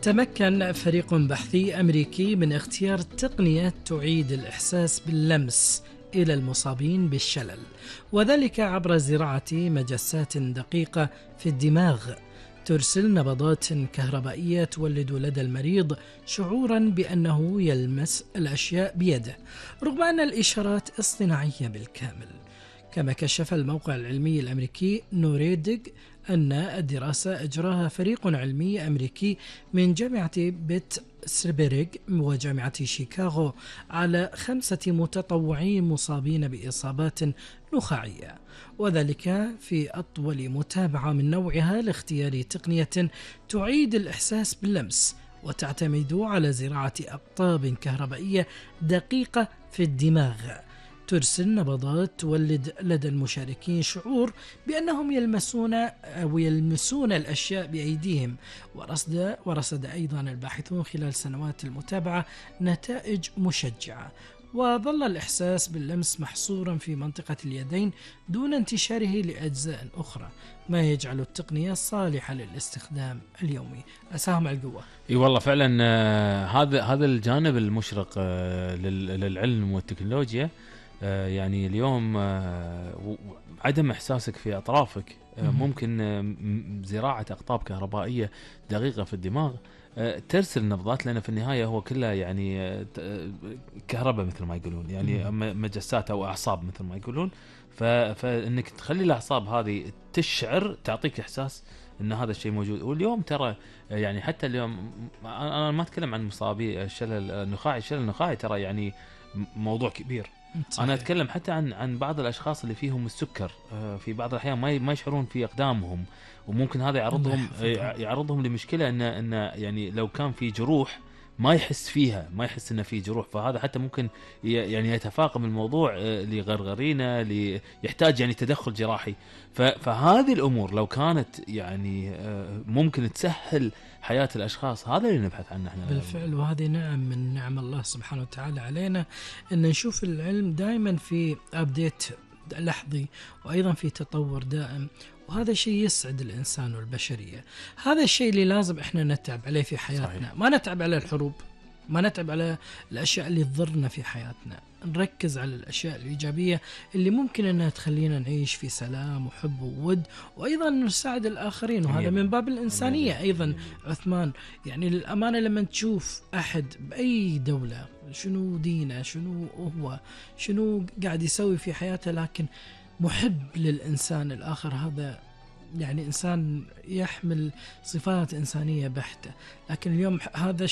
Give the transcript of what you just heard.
تمكن فريق بحثي أمريكي من اختيار تقنية تعيد الإحساس باللمس إلى المصابين بالشلل، وذلك عبر زراعة مجسات دقيقة في الدماغ ترسل نبضات كهربائية تولد لدى المريض شعورا بأنه يلمس الأشياء بيده، رغم أن الإشارات اصطناعية بالكامل. كما كشف الموقع العلمي الأمريكي نوريدج أن الدراسة أجراها فريق علمي أمريكي من جامعة بيتسبرغ وجامعة شيكاغو على 5 متطوعين مصابين بإصابات نخاعية، وذلك في أطول متابعة من نوعها لاختيار تقنية تعيد الإحساس باللمس وتعتمد على زراعة أقطاب كهربائية دقيقة في الدماغ ترسل نبضات تولد لدى المشاركين شعور بأنهم يلمسون الأشياء بأيديهم. ورصد أيضا الباحثون خلال سنوات المتابعة نتائج مشجعة، وظل الإحساس باللمس محصورا في منطقة اليدين دون انتشاره لأجزاء أخرى، ما يجعل التقنية صالحة للاستخدام اليومي. أساهم على القوة. اي والله فعلا. هذا الجانب المشرق للعلم والتكنولوجيا. يعني اليوم عدم إحساسك في أطرافك ممكن زراعة أقطاب كهربائية دقيقة في الدماغ ترسل نبضات، لأن في النهاية هو كله يعني كهرباء مثل ما يقولون، يعني مجسات أو أعصاب مثل ما يقولون. فإنك تخلي الأعصاب هذه تشعر تعطيك إحساس إن هذا الشيء موجود. واليوم ترى يعني حتى اليوم أنا ما أتكلم عن مصابي الشلل النخاعي ترى يعني موضوع كبير. صحيح. أنا أتكلم حتى عن بعض الأشخاص اللي فيهم السكر، في بعض الأحيان ما يشعرون في أقدامهم، وممكن هذا يعرضهم لمشكلة إن يعني لو كان في جروح ما يحس فيها، ما يحس إنه في جروح، فهذا حتى ممكن يعني يتفاقم الموضوع لغرغرينة يحتاج يعني تدخل جراحي. فهذه الأمور لو كانت يعني ممكن تسهل حياة الأشخاص، هذا اللي نبحث عنه احنا بالفعل. وهذه نعم من نعم الله سبحانه وتعالى علينا، أن نشوف العلم دائما في أبديت لحظي، وأيضا في تطور دائم، وهذا شيء يسعد الإنسان والبشرية. هذا الشيء اللي لازم إحنا نتعب عليه في حياتنا. صحيح. ما نتعب على الحروب، ما نتعب على الأشياء اللي تضرنا في حياتنا، نركز على الأشياء الإيجابية اللي ممكن أنها تخلينا نعيش في سلام وحب وود، وأيضا نساعد الآخرين، وهذا من باب الإنسانية أيضا. عثمان، يعني للأمانة لما تشوف أحد بأي دولة شنو دينه، شنو قاعد يسوي في حياته، لكن محب للإنسان الآخر، هذا يعني إنسان يحمل صفات إنسانية بحتة. لكن اليوم هذا